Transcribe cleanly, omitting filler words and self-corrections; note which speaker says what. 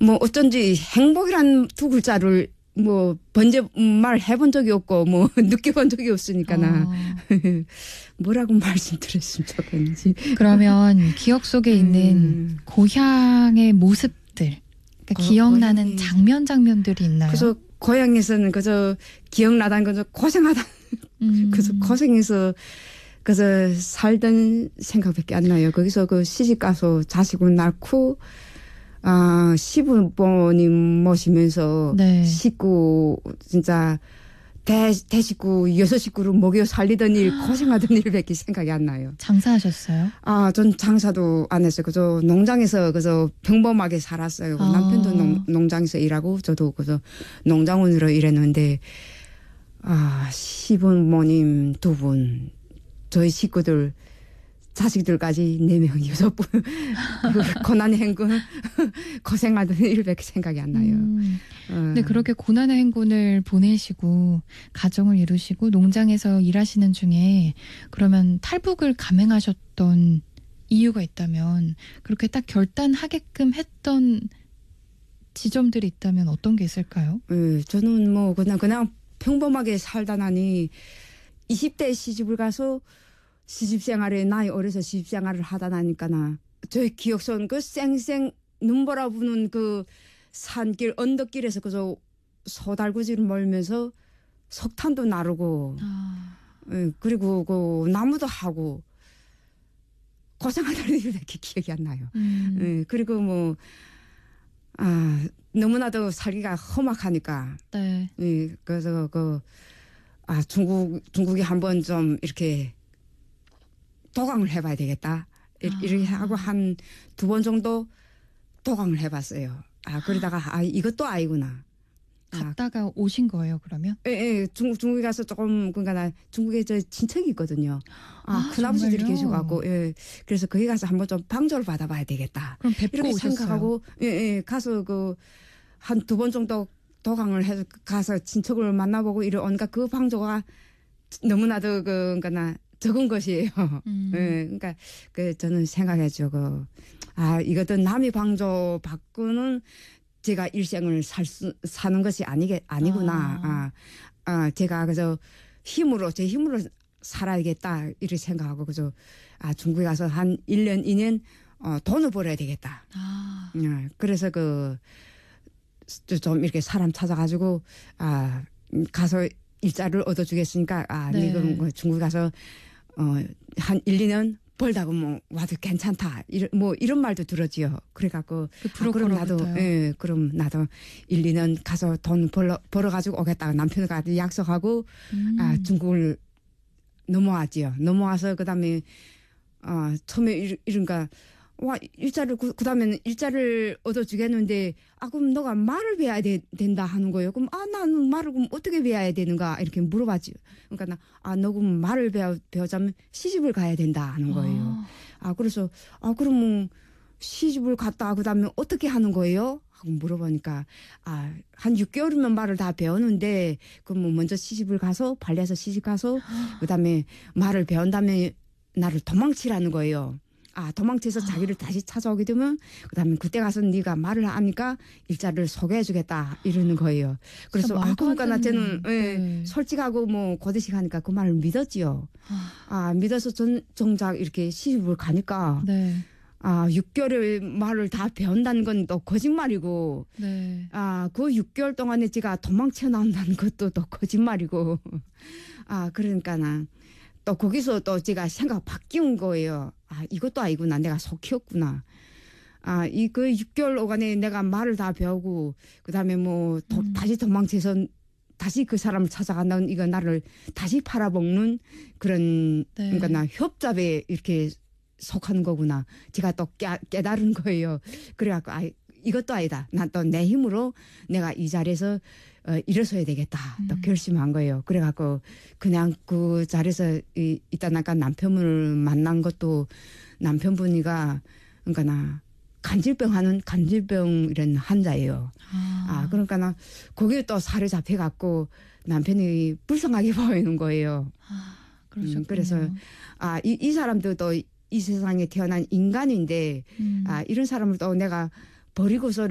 Speaker 1: 뭐 어쩐지 행복이란 두 글자를 뭐 번째 말 해본 적이 없고 뭐 느껴본 적이 없으니까 나 뭐라고 말씀드렸으면 좋겠는지.
Speaker 2: 그러면 기억 속에 있는 고향의 모습들, 그러니까 기억나는 장면들이 있나요?
Speaker 1: 그래서 고향에서는 그저 기억나다는 거저 고생하다. 그래서 고생해서 그저 살던 생각밖에 안 나요. 거기서 그 시집 가서 자식을 낳고 시부모님 모시면서
Speaker 2: 네.
Speaker 1: 식구 진짜 대식구 6식구를 먹여 살리던 일 고생하던 일밖에 생각이 안 나요.
Speaker 2: 장사하셨어요?
Speaker 1: 전 장사도 안 했어요. 그저 농장에서 그저 평범하게 살았어요. 남편도 농장에서 일하고 저도 그저 농장원으로 일했는데 시부모님 2분 저희 식구들 자식들까지 4명 6분 고난의 행군 고생하던 일밖에 생각이 안 나요.
Speaker 2: 근데 그렇게 고난의 행군을 보내시고 가정을 이루시고 농장에서 일하시는 중에 그러면 탈북을 감행하셨던 이유가 있다면 그렇게 딱 결단하게끔 했던 지점들이 있다면 어떤 게 있을까요?
Speaker 1: 저는 뭐 그냥 평범하게 살다 나니 20대 시집을 가서 시집생활에 나이 어려서 시집생활을 하다 나니까나 저희 기억선 그 쌩쌩 눈보라 부는 그 산길 언덕길에서 그저 소달구지를 몰면서 석탄도 나르고 그리고 그 나무도 하고 고생하던 일밖에 기억이 안 나요. 그리고 뭐 너무나도 살기가 험악하니까
Speaker 2: 네.
Speaker 1: 그래서 중국에 한번 좀 이렇게 도강을 해봐야 되겠다. 이렇게 하고 한 2번 정도 도강을 해봤어요. 그러다가 이것도 아니구나.
Speaker 2: 갔다가 오신 거예요, 그러면?
Speaker 1: 예. 중국에 가서 조금 그러니까 나 중국에 저 친척이 있거든요. 큰아버지들이 계셔갖고 그래서 거기 가서 한번 좀 방조를 받아봐야 되겠다.
Speaker 2: 그럼 뵙고
Speaker 1: 이렇게
Speaker 2: 오셨어요?
Speaker 1: 생각하고 가서 한 2번 정도 도강을 해서 가서 친척을 만나보고 이러니까 그 방조가 너무나도 그러니까 나 적은 것이에요. 그러니까 저는 생각했죠. 이것도 남의 방조 받고는 제가 일생을 사는 것이 아니구나. 제가 그저 제 힘으로 살아야겠다 이렇게 생각하고 그저 중국에 가서 한 1년 2년 돈을 벌어야 되겠다. 그래서 좀 이렇게 사람 찾아가지고 가서 일자를 얻어주겠으니까
Speaker 2: 네.
Speaker 1: 이거 중국에 가서 한 1, 2년 벌다고 뭐 와도 괜찮다. 이런 말도 들었지요. 그래갖고 그럼 나도 그럼 나도 1, 2년 가서 돈 벌어가지고 오겠다고 남편과 약속하고 중국을 넘어왔지요. 넘어와서 그다음에 처음에 이런가 일자를 그다음에는 일자를 얻어주겠는데 그럼 너가 말을 배워야 된다 하는 거예요. 그럼 나는 말을 그럼 어떻게 배워야 되는가 이렇게 물어봤지. 그러니까 너 그럼 말을 배우자면 시집을 가야 된다 하는 거예요. 그래서 그러면 시집을 갔다 그다음에 어떻게 하는 거예요? 하고 물어보니까 한 6개월이면 말을 다 배우는데 그럼 먼저 시집을 가서 발리에서 시집 가서 그다음에 말을 배운 다음에 나를 도망치라는 거예요. 도망쳐서 자기를 다시 찾아오게 되면 그다음에 그때 가서 네가 말을 하니까 일자를 소개해주겠다 이러는 거예요. 그래서 그러니까 나 저는 솔직하고 뭐 고대식하니까 그 말을 믿었지요. 믿어서 정작 이렇게 시집을 가니까 6개월의 말을 다 배운다는 건 또 거짓말이고 그 6개월 동안에 제가 도망쳐 나온다는 것도 또 거짓말이고 그러니까 또 거기서 또 제가 생각 바뀐 거예요. 이것도 아니구나. 내가 속였구나. 그 6개월 오간에 내가 말을 다 배우고 그다음에 뭐 다시 도망쳐서 다시 그 사람을 찾아간다는 이거 나를 다시 팔아먹는 그런 그러니까 나 협잡에 이렇게 속하는 거구나. 제가 또 깨달은 거예요. 그래갖고 이것도 아니다. 난 또 내 힘으로 내가 이 자리에서 일어서야 되겠다. 또 결심한 거예요. 그래갖고 그냥 그 자리에서 있다가 남편을 만난 것도 남편분이가 그러니까 나 간질병 이런 환자예요. 그러니까 나 거기에 또 살이 잡혀갖고 남편이 불쌍하게 보이는 거예요. 그래서 이 사람도 또 이 세상에 태어난 인간인데 이런 사람을 또 내가 버리고서